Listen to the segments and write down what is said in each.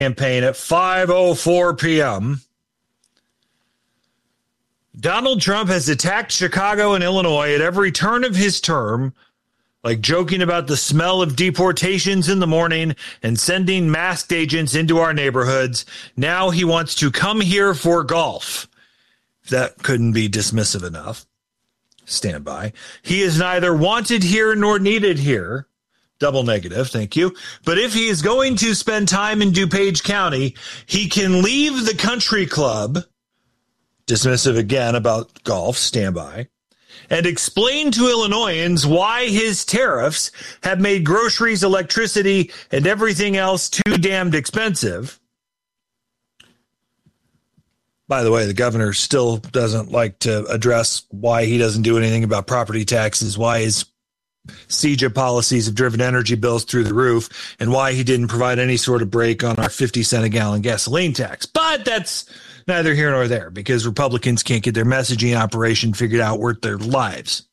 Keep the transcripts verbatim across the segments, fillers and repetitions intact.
campaign at five oh four p.m. Donald Trump has attacked Chicago and Illinois at every turn of his term, like joking about the smell of deportations in the morning and sending masked agents into our neighborhoods. Now he wants to come here for golf. That couldn't be dismissive enough. Stand by. He is neither wanted here nor needed here. Double negative, thank you. But if he is going to spend time in DuPage County, he can leave the country club, dismissive again about golf, stand by, and explain to Illinoisans why his tariffs have made groceries, electricity, and everything else too damned expensive. By the way, the governor still doesn't like to address why he doesn't do anything about property taxes, why his C J policies have driven energy bills through the roof, and why he didn't provide any sort of break on our fifty cent a gallon gasoline tax. But that's neither here nor there, because Republicans can't get their messaging operation figured out worth their lives.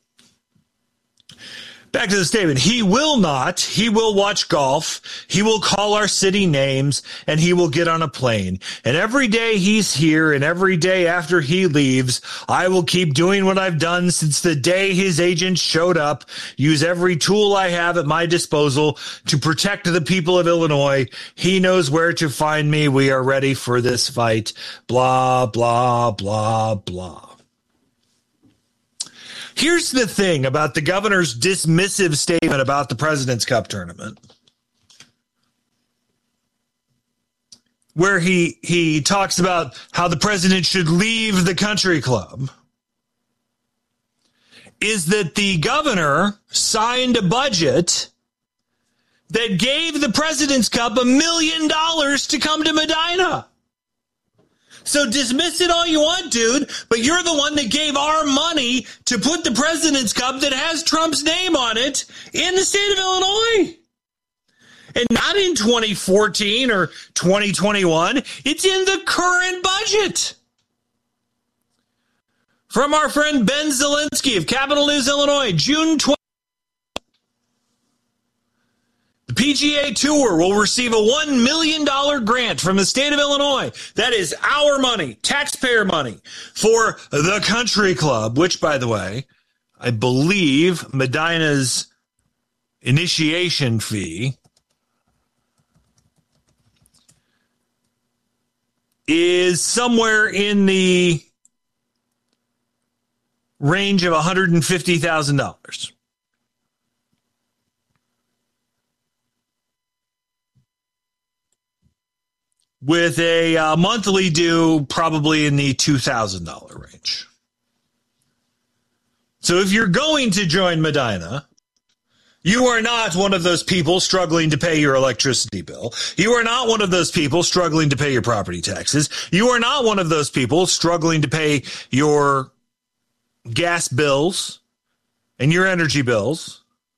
Back to the statement. He will not. He will watch golf. He will call our city names, and he will get on a plane. And every day he's here, and every day after he leaves, I will keep doing what I've done since the day his agents showed up, use every tool I have at my disposal to protect the people of Illinois. He knows where to find me. We are ready for this fight. Blah, blah, blah, blah. Here's the thing about the governor's dismissive statement about the President's Cup tournament, where he he talks about how the president should leave the country club, is that the governor signed a budget that gave the President's Cup a million dollars to come to Medina. So dismiss it all you want, dude, but you're the one that gave our money to put the President's Cup that has Trump's name on it in the state of Illinois. And not in twenty fourteen or twenty twenty-one. It's in the current budget. From our friend Ben Zielinski of Capital News, Illinois, June twelfth. The P G A Tour will receive a one million dollars grant from the state of Illinois. That is our money, taxpayer money, for the country club, which, by the way, I believe Medina's initiation fee is somewhere in the range of one hundred fifty thousand dollars. With a uh, monthly due probably in the two thousand dollars range. So if you're going to join Medina, you are not one of those people struggling to pay your electricity bill. You are not one of those people struggling to pay your property taxes. You are not one of those people struggling to pay your gas bills and your energy bills.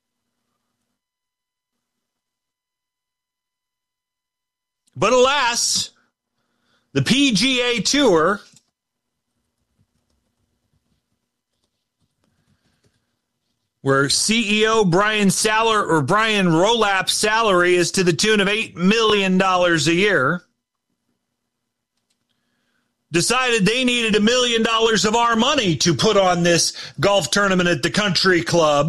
But alas, the P G A Tour where C E O Brian Saller or Brian Rolap's salary is to the tune of eight million dollars a year, decided they needed a million dollars of our money to put on this golf tournament at the country club.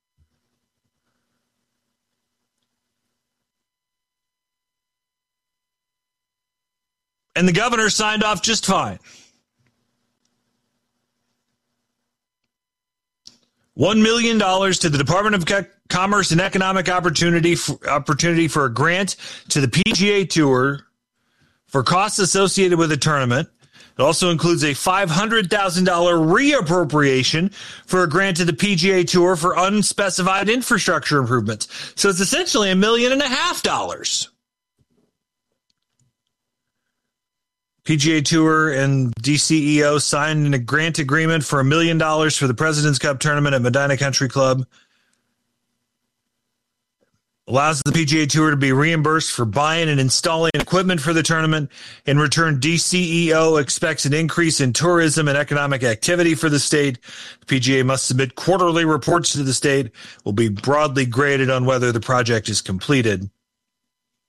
And the governor signed off just fine. One million dollars to the Department of Commerce and Economic Opportunity for, opportunity for a grant to the P G A Tour for costs associated with the tournament. It also includes a five hundred thousand dollars reappropriation for a grant to the P G A Tour for unspecified infrastructure improvements. So it's essentially a million and a half dollars. P G A Tour and D C E O signed a grant agreement for a million dollars for the President's Cup tournament at Medina Country Club. Allows the P G A Tour to be reimbursed for buying and installing equipment for the tournament. In return, D C E O expects an increase in tourism and economic activity for the state. The P G A must submit quarterly reports to the state, will be broadly graded on whether the project is completed.